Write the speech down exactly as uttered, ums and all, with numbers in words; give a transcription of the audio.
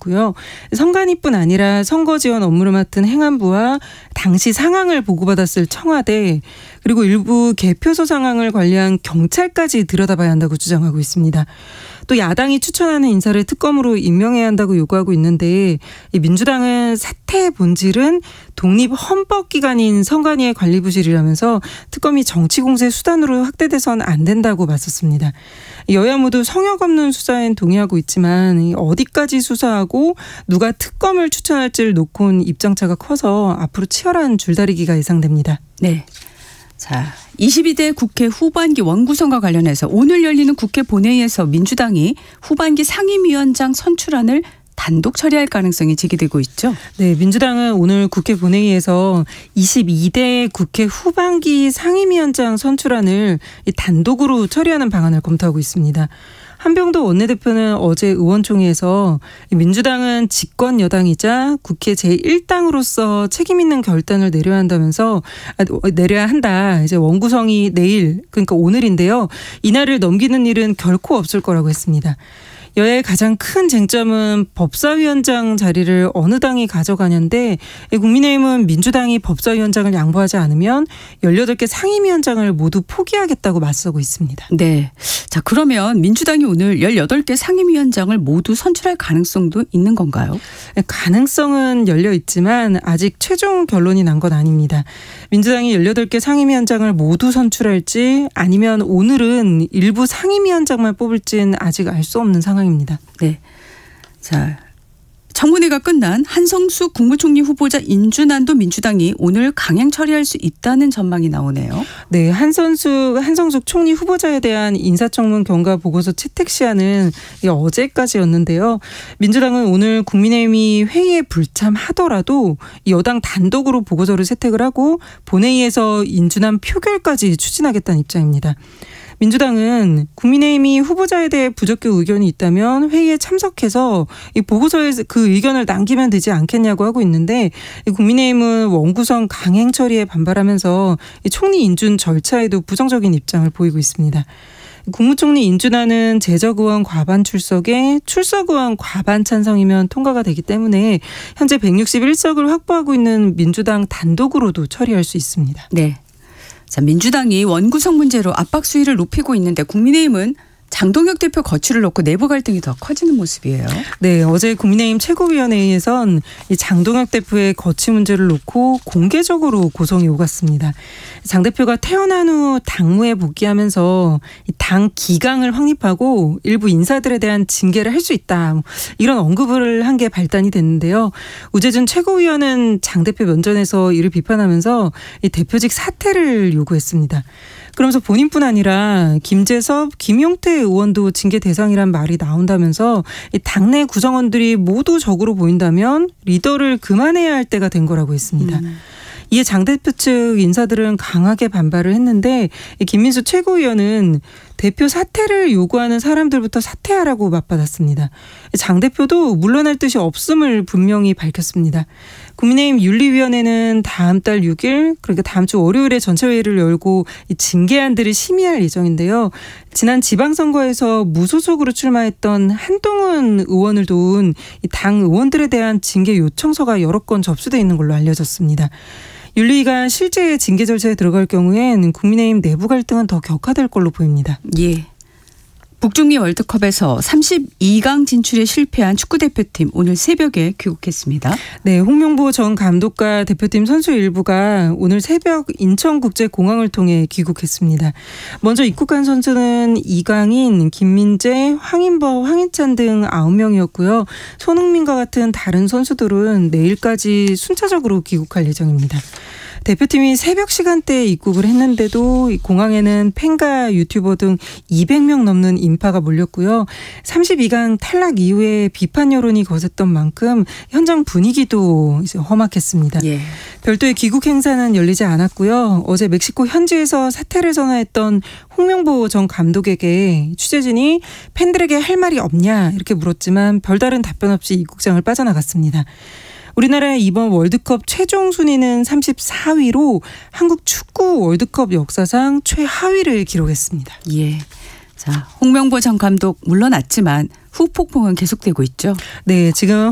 있고요. 선관위뿐 아니라 선거 지원 업무를 맡은 행안부와 당시 상황을 보고받았을 청와대, 그리고 일부 개표소 상황을 관리한 경찰까지 들여다봐야 한다고 주장하고 있습니다. 또 야당이 추천하는 인사를 특검으로 임명해야 한다고 요구하고 있는데, 이 민주당은 사태의 본질은 독립헌법기관인 선관위의 관리부실이라면서 특검이 정치공세 수단으로 확대돼선 안 된다고 맞섰습니다. 여야 모두 성역 없는 수사엔 동의하고 있지만 어디까지 수사하고 누가 특검을 추천할지를 놓고는 입장차가 커서 앞으로 치열한 줄다리기가 예상됩니다. 네. 자, 이십이 대 국회 후반기 원구성과 관련해서 오늘 열리는 국회 본회의에서 민주당이 후반기 상임위원장 선출안을 단독 처리할 가능성이 제기되고 있죠. 네, 민주당은 오늘 국회 본회의에서 이십이 대 국회 후반기 상임위원장 선출안을 단독으로 처리하는 방안을 검토하고 있습니다. 한병도 원내대표는 어제 의원총회에서 민주당은 집권 여당이자 국회 제일 당으로서 책임 있는 결단을 내려야 한다면서 내려야 한다. 이제 원구성이 내일, 그러니까 오늘인데요. 이날을 넘기는 일은 결코 없을 거라고 했습니다. 여야의 가장 큰 쟁점은 법사위원장 자리를 어느 당이 가져가냐인데, 국민의힘은 민주당이 법사위원장을 양보하지 않으면 열여덟 개 상임위원장을 모두 포기하겠다고 맞서고 있습니다. 네. 자, 그러면 민주당이 오늘 열여덟 개 상임위원장을 모두 선출할 가능성도 있는 건가요? 가능성은 열려 있지만 아직 최종 결론이 난 건 아닙니다. 민주당이 열여덟 개 상임위원장을 모두 선출할지 아니면 오늘은 일부 상임위원장만 뽑을지는 아직 알 수 없는 상황입니다. 입니다. 네. 자, 청문회가 끝난 한성숙 국무총리 후보자 인준안도 민주당이 오늘 강행 처리할 수 있다는 전망이 나오네요. 네, 한성숙 한성숙 총리 후보자에 대한 인사청문 경과 보고서 채택 시한은 어제까지였는데요. 민주당은 오늘 국민의힘이 회의에 불참하더라도 여당 단독으로 보고서를 채택을 하고 본회의에서 인준안 표결까지 추진하겠다는 입장입니다. 민주당은 국민의힘이 후보자에 대해 부적격 의견이 있다면 회의에 참석해서 이 보고서에 그 의견을 남기면 되지 않겠냐고 하고 있는데, 국민의힘은 원구성 강행 처리에 반발하면서 총리 인준 절차에도 부정적인 입장을 보이고 있습니다. 국무총리 인준안은 재적 의원 과반 출석에 출석 의원 과반 찬성이면 통과가 되기 때문에 현재 백육십일 석을 확보하고 있는 민주당 단독으로도 처리할 수 있습니다. 네. 자, 민주당이 원구성 문제로 압박 수위를 높이고 있는데 국민의힘은 장동혁 대표 거취를 놓고 내부 갈등이 더 커지는 모습이에요. 네, 어제 국민의힘 최고위원회에선 이 장동혁 대표의 거취 문제를 놓고 공개적으로 고성이 오갔습니다. 장 대표가 퇴원한 후 당무에 복귀하면서 당 기강을 확립하고 일부 인사들에 대한 징계를 할 수 있다, 이런 언급을 한 게 발단이 됐는데요. 우재준 최고위원은 장 대표 면전에서 이를 비판하면서 이 대표직 사퇴를 요구했습니다. 그러면서 본인뿐 아니라 김재섭, 김용태 의원도 징계 대상이란 말이 나온다면서 당내 구성원들이 모두 적으로 보인다면 리더를 그만해야 할 때가 된 거라고 했습니다. 음. 이에 장 대표 측 인사들은 강하게 반발을 했는데, 김민수 최고위원은 대표 사퇴를 요구하는 사람들부터 사퇴하라고 맞받았습니다. 장 대표도 물러날 뜻이 없음을 분명히 밝혔습니다. 국민의힘 윤리위원회는 다음 달 육 일, 그러니까 다음 주 월요일에 전체회의를 열고 이 징계안들을 심의할 예정인데요. 지난 지방선거에서 무소속으로 출마했던 한동훈 의원을 도운 당 의원들에 대한 징계 요청서가 여러 건 접수돼 있는 걸로 알려졌습니다. 윤리위가 실제 징계 절차에 들어갈 경우엔 국민의힘 내부 갈등은 더 격화될 걸로 보입니다. 예. 북중미 월드컵에서 삼십이 강 진출에 실패한 축구대표팀 오늘 새벽에 귀국했습니다. 네, 홍명보 전 감독과 대표팀 선수 일부가 오늘 새벽 인천국제공항을 통해 귀국했습니다. 먼저 입국한 선수는 이강인, 김민재, 황인범, 황희찬 등 아홉 명이었고요. 손흥민과 같은 다른 선수들은 내일까지 순차적으로 귀국할 예정입니다. 대표팀이 새벽 시간대에 입국을 했는데도 공항에는 팬과 유튜버 등 이백 명 넘는 인파가 몰렸고요. 삼십이 강 탈락 이후에 비판 여론이 거셌던 만큼 현장 분위기도 이제 험악했습니다. 예. 별도의 귀국 행사는 열리지 않았고요. 어제 멕시코 현지에서 사퇴를 선언했던 홍명보 전 감독에게 취재진이 팬들에게 할 말이 없냐 이렇게 물었지만 별다른 답변 없이 입국장을 빠져나갔습니다. 우리나라의 이번 월드컵 최종 순위는 삼십사 위로 한국 축구 월드컵 역사상 최하위를 기록했습니다. 예. 자, 홍명보 전 감독 물러났지만 후폭풍은 계속되고 있죠. 네, 지금